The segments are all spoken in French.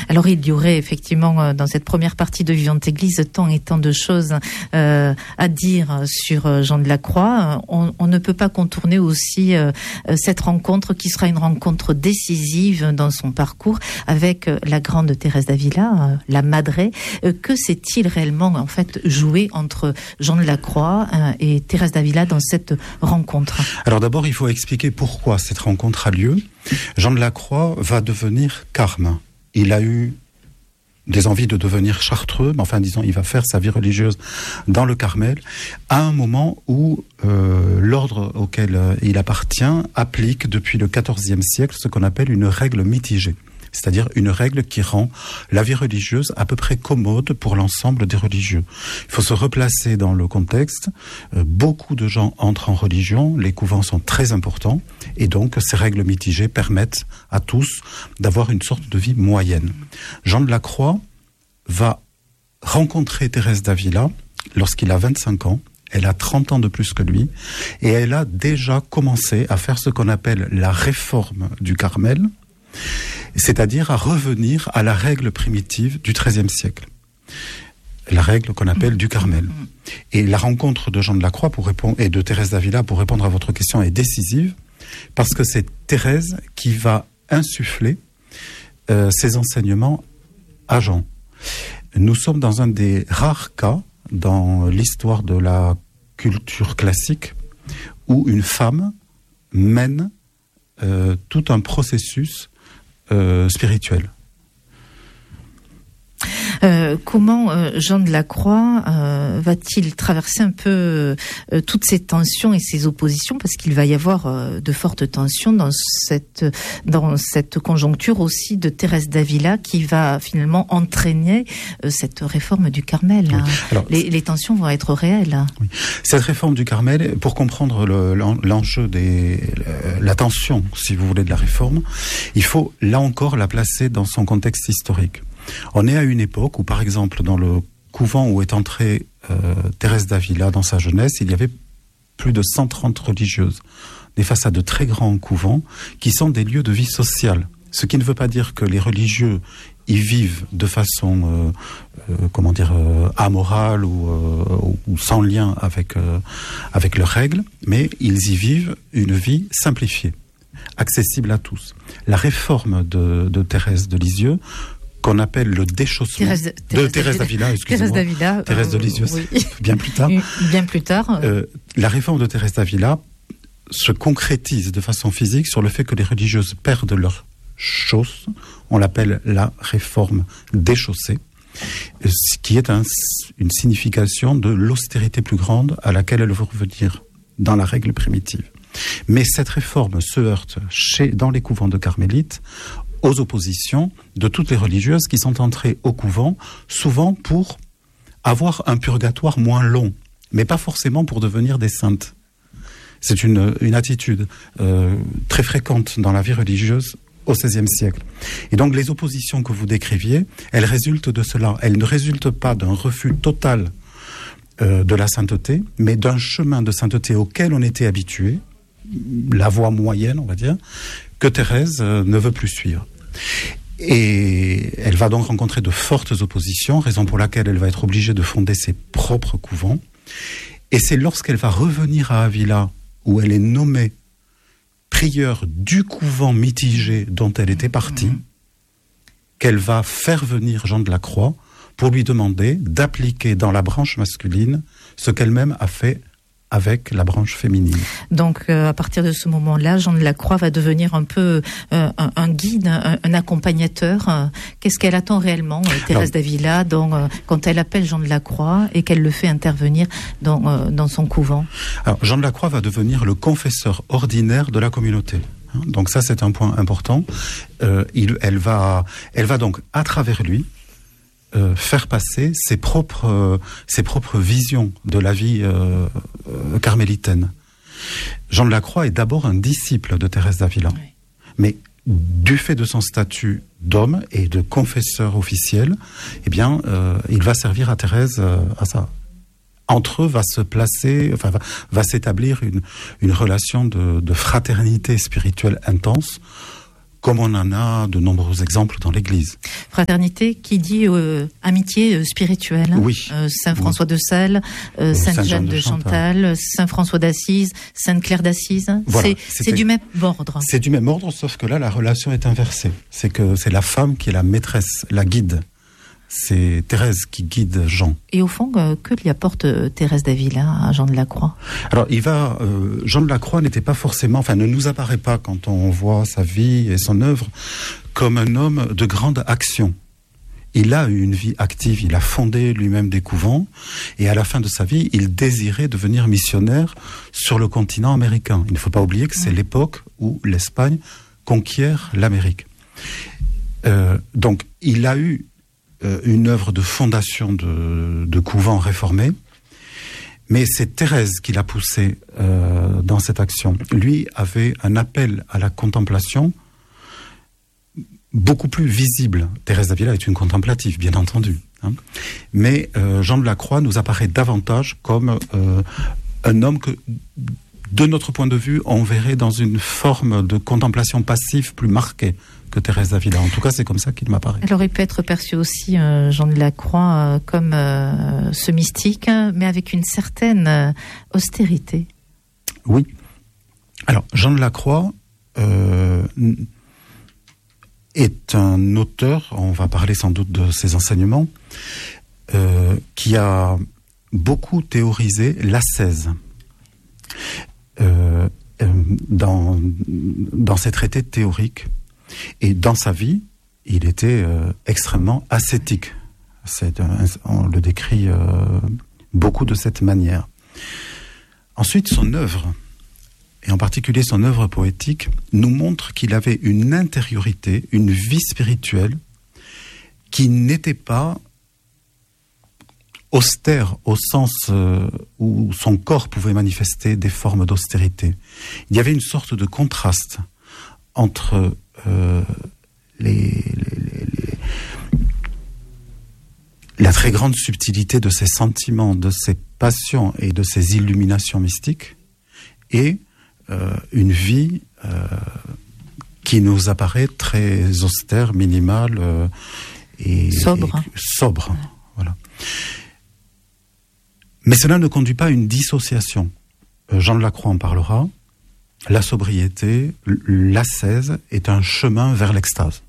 Alors il y aurait effectivement dans cette première partie de Vivante Église tant et tant de choses à dire sur Jean de la Croix. On ne peut pas contourner aussi cette rencontre qui sera une rencontre décisive dans son parcours avec la grande Thérèse d'Avila, la Madre. Que s'est-il réellement en fait joué entre Jean de la Croix et Thérèse d'Avila dans cette rencontre? Alors d'abord, il faut expliquer pourquoi cette rencontre a lieu. Jean de la Croix va devenir carme. Il a eu des envies de devenir chartreux, mais enfin disons, il va faire sa vie religieuse dans le Carmel, à un moment où l'ordre auquel il appartient applique depuis le XIVe siècle ce qu'on appelle une règle mitigée. C'est-à-dire une règle qui rend la vie religieuse à peu près commode pour l'ensemble des religieux. Il faut se replacer dans le contexte. Beaucoup de gens entrent en religion, les couvents sont très importants, et donc ces règles mitigées permettent à tous d'avoir une sorte de vie moyenne. Jean de la Croix va rencontrer Thérèse d'Avila lorsqu'il a 25 ans. Elle a 30 ans de plus que lui, et elle a déjà commencé à faire ce qu'on appelle la réforme du Carmel, c'est-à-dire à revenir à la règle primitive du XIIIe siècle. La règle qu'on appelle du Carmel. Et la rencontre de Jean de la Croix et de Thérèse d'Avila, pour répondre à votre question, est décisive, parce que c'est Thérèse qui va insuffler ses enseignements à Jean. Nous sommes dans un des rares cas dans l'histoire de la culture classique où une femme mène tout un processus spirituel. Comment Jean de la Croix va-t-il traverser un peu toutes ces tensions et ces oppositions, parce qu'il va y avoir de fortes tensions dans cette conjoncture aussi de Thérèse d'Avila qui va finalement entraîner cette réforme du Carmel. Oui. Alors, les tensions vont être réelles. Oui. Cette réforme du Carmel, pour comprendre l'enjeu la tension, si vous voulez, de la réforme, il faut là encore la placer dans son contexte historique. On est à une époque où, par exemple, dans le couvent où est entrée Thérèse d'Avila dans sa jeunesse, il y avait plus de 130 religieuses. On est face à de très grands couvents qui sont des lieux de vie sociale. Ce qui ne veut pas dire que les religieux y vivent de façon, amorale ou sans lien avec leurs règles, mais ils y vivent une vie simplifiée, accessible à tous. La réforme de Thérèse de Lisieux, qu'on appelle le déchaussement de Thérèse d'Avila, excusez-moi. Thérèse de Lisieux, oui. Bien plus tard. Bien plus tard. La réforme de Thérèse d'Avila se concrétise de façon physique sur le fait que les religieuses perdent leurs chausses. On l'appelle la réforme déchaussée, ce qui est une signification de l'austérité plus grande à laquelle elle veut revenir dans la règle primitive. Mais cette réforme se heurte dans les couvents de carmélites aux oppositions de toutes les religieuses qui sont entrées au couvent, souvent pour avoir un purgatoire moins long, mais pas forcément pour devenir des saintes. C'est une attitude très fréquente dans la vie religieuse au XVIe siècle. Et donc les oppositions que vous décriviez, elles résultent de cela. Elles ne résultent pas d'un refus total de la sainteté, mais d'un chemin de sainteté auquel on était habitué, la voie moyenne, on va dire, que Thérèse ne veut plus suivre. Et elle va donc rencontrer de fortes oppositions, raison pour laquelle elle va être obligée de fonder ses propres couvents. Et c'est lorsqu'elle va revenir à Avila, où elle est nommée prieure du couvent mitigé dont elle était partie, qu'elle va faire venir Jean de la Croix pour lui demander d'appliquer dans la branche masculine ce qu'elle-même a fait avec la branche féminine. Donc, à partir de ce moment-là, Jean de la Croix va devenir un peu un guide, un accompagnateur. Qu'est-ce qu'elle attend réellement, Thérèse d'Avila, quand elle appelle Jean de la Croix et qu'elle le fait intervenir dans son couvent? Alors, Jean de la Croix va devenir le confesseur ordinaire de la communauté. Donc ça, c'est un point important. Elle va donc, à travers lui, faire passer ses propres visions de la vie carmélitaine. Jean de la Croix est d'abord un disciple de Thérèse d'Avila, oui. Mais du fait de son statut d'homme et de confesseur officiel, eh bien, il va servir à Thérèse à ça. Entre eux va s'établir une relation de fraternité spirituelle intense, comme on en a de nombreux exemples dans l'Église. Fraternité qui dit amitié spirituelle. Oui. Saint François de Sales, Sainte Jeanne de Chantal, Saint François d'Assise, Sainte Claire d'Assise. Voilà, c'est du même ordre. C'est du même ordre, sauf que là, la relation est inversée. C'est que c'est la femme qui est la maîtresse, la guide. C'est Thérèse qui guide Jean. Et au fond, que lui apporte Thérèse d'Avila à Jean de la Croix? Alors, Jean de la Croix n'était pas forcément, ne nous apparaît pas quand on voit sa vie et son œuvre comme un homme de grande action. Il a eu une vie active, il a fondé lui-même des couvents, et à la fin de sa vie, il désirait devenir missionnaire sur le continent américain. Il ne faut pas oublier que c'est l'époque où l'Espagne conquiert l'Amérique. Donc, il a eu une œuvre de fondation de couvent réformés, mais c'est Thérèse qui l'a poussé dans cette action. Lui avait un appel à la contemplation beaucoup plus visible. Thérèse d'Avila est une contemplative, bien entendu, hein. Mais Jean de la Croix nous apparaît davantage comme un homme que, de notre point de vue, on verrait dans une forme de contemplation passive plus marquée que Thérèse d'Avila. En tout cas, c'est comme ça qu'il m'apparaît. Alors, il peut être perçu aussi, Jean de la Croix, comme ce mystique, mais avec une certaine austérité. Oui. Alors, Jean de la Croix est un auteur, on va parler sans doute de ses enseignements, qui a beaucoup théorisé l'ascèse. Dans ses traités théoriques. Et dans sa vie, il était extrêmement ascétique. On le décrit beaucoup de cette manière. Ensuite, son œuvre, et en particulier son œuvre poétique, nous montre qu'il avait une intériorité, une vie spirituelle qui n'était pas austère au sens où son corps pouvait manifester des formes d'austérité. Il y avait une sorte de contraste entre la très grande subtilité de ses sentiments, de ses passions et de ses illuminations mystiques, et une vie qui nous apparaît très austère, minimale et sobre. Voilà. Mais cela ne conduit pas à une dissociation. Jean de la Croix en parlera. La sobriété, l'ascèse est un chemin vers l'extase.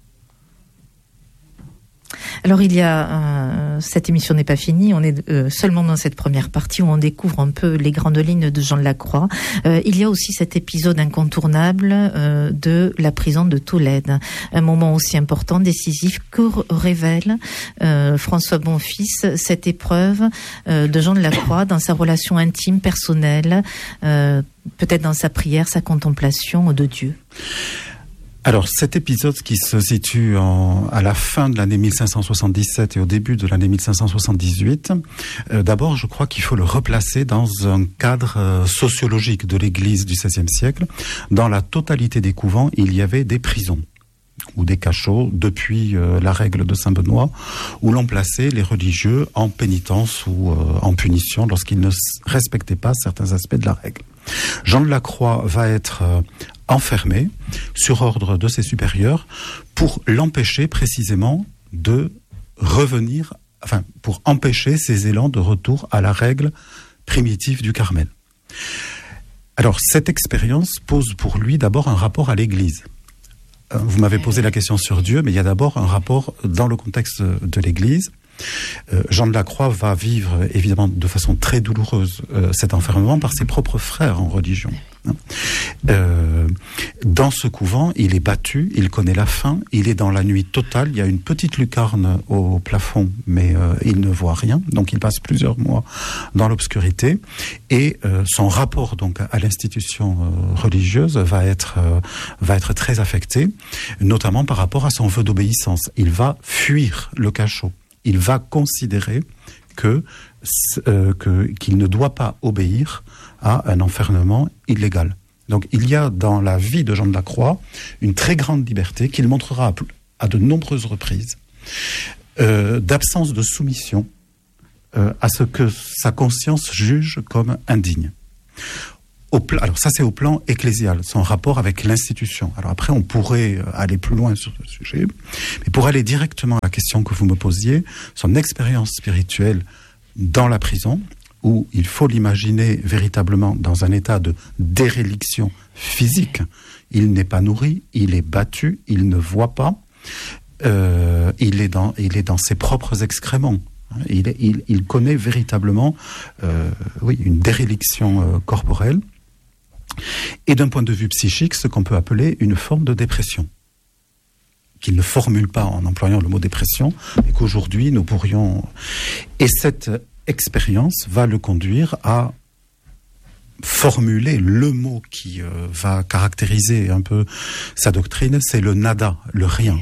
Alors cette émission n'est pas finie, on est seulement dans cette première partie où on découvre un peu les grandes lignes de Jean de la Croix. Il y a aussi cet épisode incontournable de la prison de Tolède, un moment aussi important, décisif, que révèle François Bonfils, cette épreuve de Jean de la Croix dans sa relation intime, personnelle, peut-être dans sa prière, sa contemplation de Dieu. Alors, cet épisode qui se situe à la fin de l'année 1577 et au début de l'année 1578, d'abord, je crois qu'il faut le replacer dans un cadre sociologique de l'Église du XVIe siècle. Dans la totalité des couvents, il y avait des prisons ou des cachots, depuis la règle de Saint-Benoît, où l'on plaçait les religieux en pénitence ou en punition lorsqu'ils ne respectaient pas certains aspects de la règle. Jean de la Croix va être enfermé sur ordre de ses supérieurs pour l'empêcher précisément de revenir, pour empêcher ses élans de retour à la règle primitive du Carmel. Alors, cette expérience pose pour lui d'abord un rapport à l'Église. Vous m'avez posé la question sur Dieu, mais il y a d'abord un rapport dans le contexte de l'Église. Jean de la Croix va vivre évidemment de façon très douloureuse cet enfermement par ses propres frères en religion. Dans ce couvent, il est battu, il connaît la faim, il est dans la nuit totale, il y a une petite lucarne au plafond, mais il ne voit rien, donc il passe plusieurs mois dans l'obscurité, et son rapport donc à l'institution religieuse va être très affecté, notamment par rapport à son vœu d'obéissance. Il va fuir le cachot. Il va considérer qu'il ne doit pas obéir à un enfermement illégal. Donc il y a dans la vie de Jean de la Croix une très grande liberté qu'il montrera à de nombreuses reprises, d'absence de soumission à ce que sa conscience juge comme indigne. Alors ça, c'est au plan ecclésial, son rapport avec l'institution. Alors après, on pourrait aller plus loin sur ce sujet, mais pour aller directement à la question que vous me posiez, son expérience spirituelle dans la prison, où il faut l'imaginer véritablement dans un état de déréliction physique. Il n'est pas nourri, il est battu, il ne voit pas, il est dans ses propres excréments. Il connaît véritablement une déréliction corporelle. Et d'un point de vue psychique, ce qu'on peut appeler une forme de dépression, qu'il ne formule pas en employant le mot dépression, mais qu'aujourd'hui nous pourrions... Et cette expérience va le conduire à formuler le mot qui va caractériser un peu sa doctrine, c'est le nada, le rien.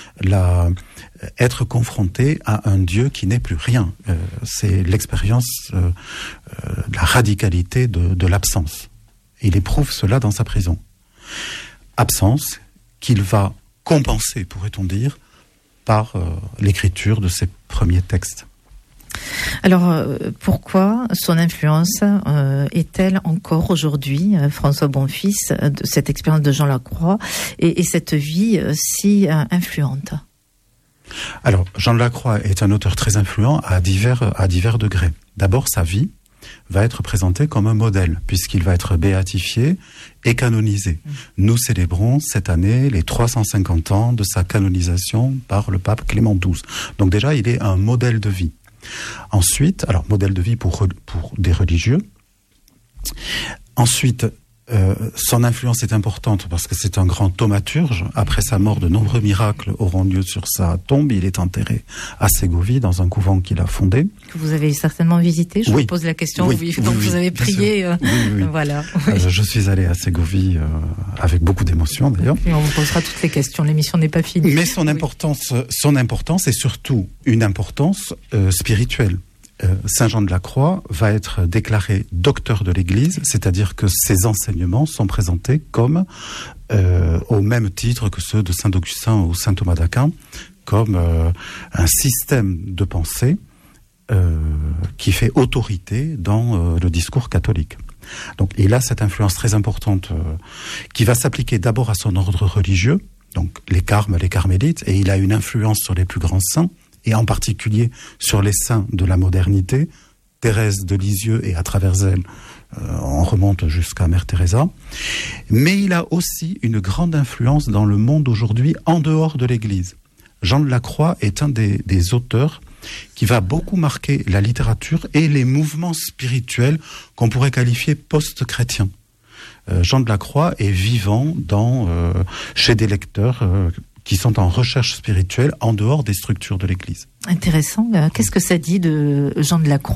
Être confronté à un Dieu qui n'est plus rien. C'est l'expérience, la radicalité de l'absence. Il éprouve cela dans sa prison. Absence qu'il va compenser, pourrait-on dire, par l'écriture de ses premiers textes. Alors, pourquoi son influence est-elle encore aujourd'hui, François Bonfils, de cette expérience de Jean Lacroix et cette vie si influente? Alors, Jean Lacroix est un auteur très influent à divers degrés. D'abord, sa vie va être présenté comme un modèle, puisqu'il va être béatifié et canonisé. Nous célébrons cette année les 350 ans de sa canonisation par le pape Clément XII. Donc déjà, il est un modèle de vie. Ensuite, alors modèle de vie pour des religieux. Ensuite, son influence est importante parce que c'est un grand thaumaturge. Après sa mort, de nombreux miracles auront lieu sur sa tombe. Il est enterré à Ségovie, dans un couvent qu'il a fondé. Que vous avez certainement visité, je vous pose la question. Donc vous avez prié. Oui. Voilà. Je suis allé à Ségovie avec beaucoup d'émotion d'ailleurs. Et on vous posera toutes les questions, l'émission n'est pas finie. Mais son importance est surtout une importance spirituelle. Saint Jean de la Croix va être déclaré docteur de l'Église, c'est-à-dire que ses enseignements sont présentés comme, au même titre que ceux de Saint Augustin ou Saint Thomas d'Aquin, comme un système de pensée qui fait autorité dans le discours catholique. Donc il a cette influence très importante qui va s'appliquer d'abord à son ordre religieux, donc les carmes, les carmélites, et il a une influence sur les plus grands saints, et en particulier sur les saints de la modernité, Thérèse de Lisieux, et à travers elle, on remonte jusqu'à Mère Teresa. Mais il a aussi une grande influence dans le monde aujourd'hui, en dehors de l'Église. Jean de la Croix est un des auteurs qui va beaucoup marquer la littérature et les mouvements spirituels qu'on pourrait qualifier post-chrétiens. Jean de la Croix est vivant chez des lecteurs qui sont en recherche spirituelle en dehors des structures de l'Église. Intéressant. Qu'est-ce que ça dit de Jean de la Croix ?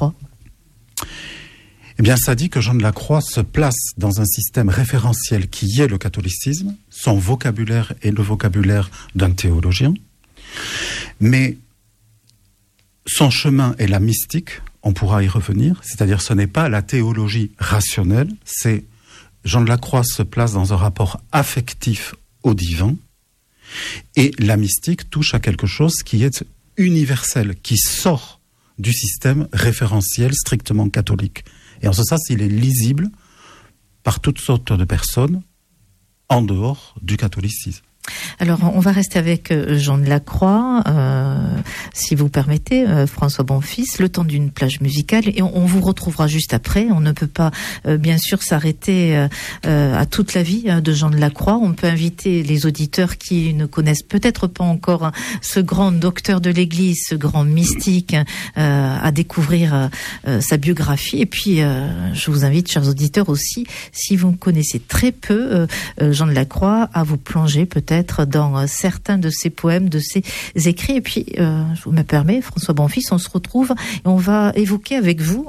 Eh bien, ça dit que Jean de la Croix se place dans un système référentiel qui est le catholicisme. Son vocabulaire est le vocabulaire d'un théologien. Mais son chemin est la mystique, on pourra y revenir. C'est-à-dire, ce n'est pas la théologie rationnelle, c'est Jean de la Croix se place dans un rapport affectif au divin. Et la mystique touche à quelque chose qui est universel, qui sort du système référentiel strictement catholique. Et en ce sens, il est lisible par toutes sortes de personnes en dehors du catholicisme. Alors, on va rester avec Jean de la Croix, si vous permettez, François Bonfils, le temps d'une plage musicale, et on vous retrouvera juste après. On ne peut pas, bien sûr, s'arrêter à toute la vie de Jean de la Croix. On peut inviter les auditeurs qui ne connaissent peut-être pas encore ce grand docteur de l'Église, ce grand mystique, à découvrir sa biographie. Et puis, je vous invite, chers auditeurs aussi, si vous connaissez très peu Jean de la Croix, à vous plonger peut-être dans certains de ses poèmes, de ses écrits. Et puis, je me permets, François Bonfils, on se retrouve et on va évoquer avec vous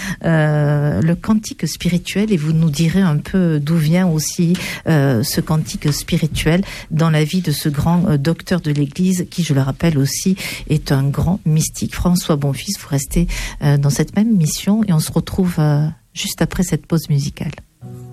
le cantique spirituel, et vous nous direz un peu d'où vient aussi ce cantique spirituel dans la vie de ce grand docteur de l'Église qui, je le rappelle aussi, est un grand mystique. François Bonfils, vous restez dans cette même mission et on se retrouve juste après cette pause musicale.